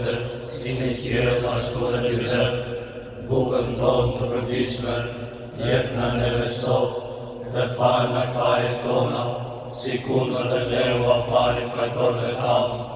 Zote, si në qiell ashtu edhe në tyre. Bukën tonë të përditshme, jep na neve sot, dhe fal na fajet tona, sikur që dhe neve falin fajtorëve tanë.